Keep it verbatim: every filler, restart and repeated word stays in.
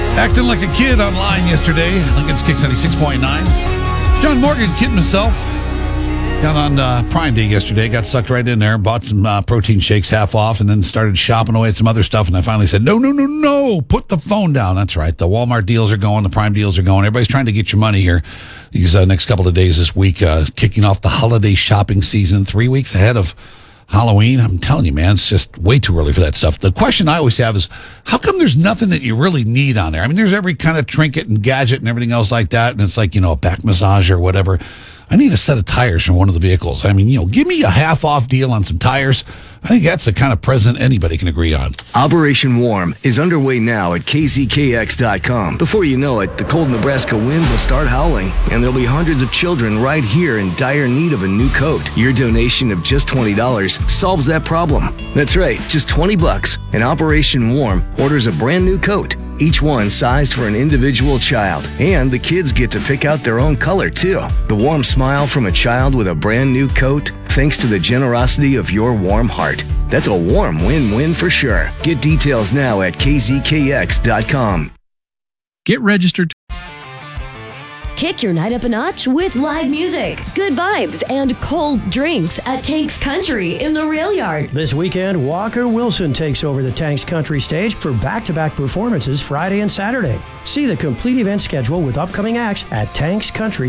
Acting like a kid online yesterday. Lincoln's Kicks ninety-six point nine. John Morgan kidding himself. Got on uh, Prime Day yesterday. Got sucked right in there. Bought some uh, protein shakes half off and then started shopping away at some other stuff. And I finally said, no, no, no, no. Put the phone down. That's right. The Walmart deals are going. The Prime deals are going. Everybody's trying to get your money here these uh, next couple of days this week. Uh, kicking off the holiday shopping season three weeks ahead of Halloween. I'm telling you, man, it's just way too early for that stuff. The question I always have is, how come there's nothing that you really need on there? I mean, there's every kind of trinket and gadget and everything else like that, and it's like, you know, a back massage or whatever. I need a set of tires from one of the vehicles. I mean, you know, give me a half-off deal on some tires. I think that's the kind of present anybody can agree on. Operation Warm is underway now at K Z K X dot com. Before you know it, the cold Nebraska winds will start howling, and there'll be hundreds of children right here in dire need of a new coat. Your donation of just twenty dollars solves that problem. That's right, just twenty bucks, and Operation Warm orders a brand new coat, each one sized for an individual child. And the kids get to pick out their own color, too. The warm smile from a child with a brand new coat, thanks to the generosity of your warm heart. That's a warm win-win for sure. Get details now at K Z K X dot com. Get registered. Kick your night up a notch with live music, good vibes, and cold drinks at Tanks Country in the Rail Yard. This weekend, Walker Wilson takes over the Tanks Country stage for back-to-back performances Friday and Saturday. See the complete event schedule with upcoming acts at tanks country.